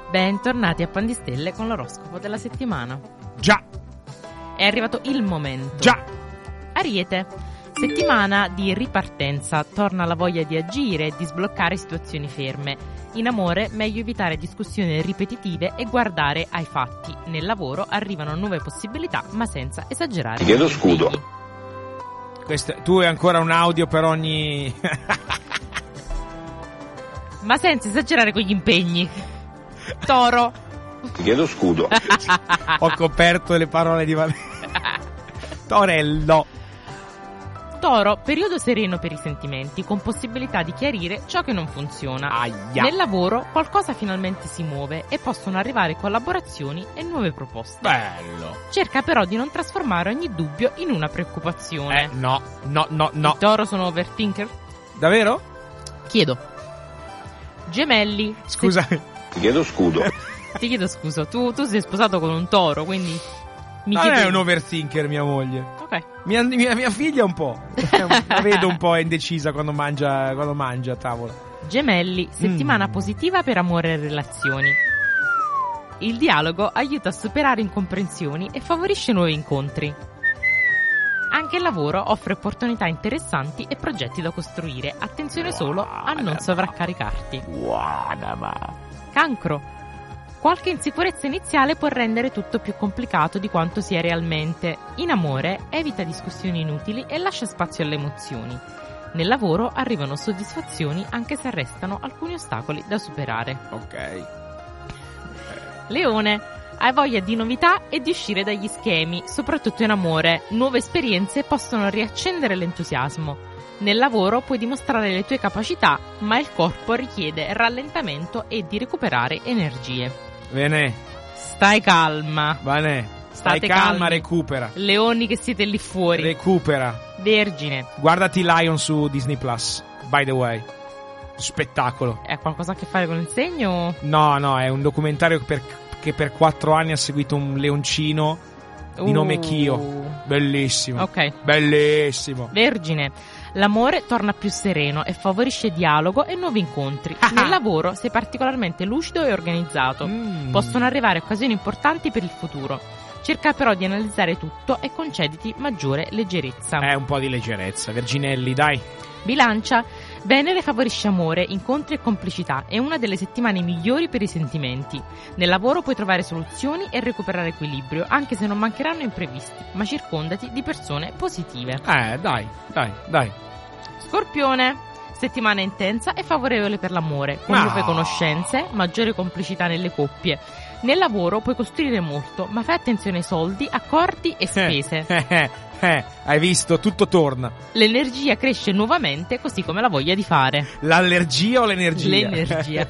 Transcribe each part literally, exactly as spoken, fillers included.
Bentornati a Pan di Stelle con l'oroscopo della settimana. Già! È arrivato il momento. Già! Ariete, settimana di ripartenza, torna la voglia di agire e di sbloccare situazioni ferme. In amore, meglio evitare discussioni ripetitive e guardare ai fatti. Nel lavoro arrivano nuove possibilità, ma senza esagerare. Ti chiedo scudo. Questo, tu hai ancora un audio per ogni... ma senza esagerare con gli impegni. Toro. Ti chiedo scudo. Ho coperto le parole di Valerio. Torello. Toro, periodo sereno per i sentimenti, con possibilità di chiarire ciò che non funziona. Aia. Nel lavoro qualcosa finalmente si muove e possono arrivare collaborazioni e nuove proposte. Bello. Cerca però di non trasformare ogni dubbio in una preoccupazione. Eh, no, no, no, no. I Toro sono overthinker? Davvero? Chiedo. Gemelli. Scusa. Se... Ti chiedo scudo. Ti chiedo scusa, tu, tu sei sposato con un toro, quindi... Mi non chiedevi... è un overthinker mia moglie. Ok. Mia, mia, mia figlia un po'. La vedo un po' indecisa quando mangia, quando mangia a tavola. Gemelli, settimana Mm. positiva per amore e relazioni. Il dialogo aiuta a superare incomprensioni e favorisce nuovi incontri. Anche il lavoro offre opportunità interessanti e progetti da costruire. Attenzione solo a non sovraccaricarti. Cancro. Qualche insicurezza iniziale può rendere tutto più complicato di quanto sia realmente. In amore, evita discussioni inutili e lascia spazio alle emozioni. Nel lavoro arrivano soddisfazioni anche se restano alcuni ostacoli da superare. Ok. Leone, hai voglia di novità e di uscire dagli schemi, soprattutto in amore. Nuove esperienze possono riaccendere l'entusiasmo. Nel lavoro puoi dimostrare le tue capacità, ma il corpo richiede rallentamento e di recuperare energie. Bene. Stai calma. Bene. Stai State calma, calmi. recupera. Leoni che siete lì fuori. Recupera. Vergine. Guardati Lion su Disney Plus, by the way. Spettacolo. Ha qualcosa a che fare con il segno? No, no, è un documentario per, che per quattro anni ha seguito un leoncino di nome Kyo. Bellissimo. Ok. Bellissimo. Vergine. L'amore torna più sereno e favorisce dialogo e nuovi incontri. Nel lavoro sei particolarmente lucido e organizzato. Mm. Possono arrivare occasioni importanti per il futuro. Cerca però di analizzare tutto e concediti maggiore leggerezza. È un po' di leggerezza, Verginelli, dai. Bilancia. Venere favorisce amore, incontri e complicità. È una delle settimane migliori per i sentimenti. Nel lavoro puoi trovare soluzioni e recuperare equilibrio, anche se non mancheranno imprevisti, ma circondati di persone positive. Eh, dai, dai, dai. Scorpione. Settimana intensa e favorevole per l'amore, con No. nuove conoscenze, maggiore complicità nelle coppie. Nel lavoro puoi costruire molto, ma fai attenzione ai soldi, accordi e spese. Eh, eh, eh, hai visto, tutto torna. L'energia cresce nuovamente, così come la voglia di fare. L'allergia o l'energia? L'energia.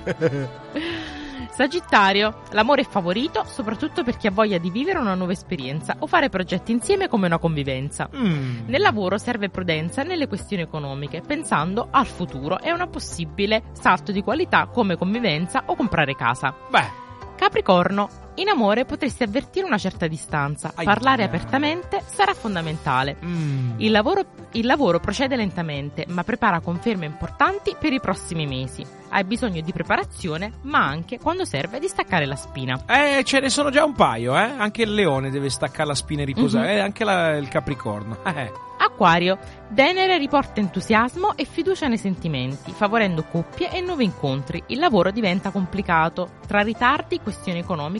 Sagittario, l'amore è favorito soprattutto per chi ha voglia di vivere una nuova esperienza o fare progetti insieme come una convivenza. Mm. Nel lavoro serve prudenza nelle questioni economiche, pensando al futuro e a una possibile salto di qualità come convivenza o comprare casa. Beh, Capricorno, in amore potresti avvertire una certa distanza, Aia. parlare apertamente sarà fondamentale. mm. Il lavoro, il lavoro procede lentamente, ma prepara conferme importanti per i prossimi mesi. Hai bisogno di preparazione, ma anche quando serve di staccare la spina. Eh, ce ne sono già un paio, eh. Anche il leone deve staccare la spina e riposare, Mhm. eh, anche la- il capricorno. Eh. Acquario, Venere riporta entusiasmo e fiducia nei sentimenti, favorendo coppie e nuovi incontri. Il lavoro diventa complicato. Tra ritardi, questioni economiche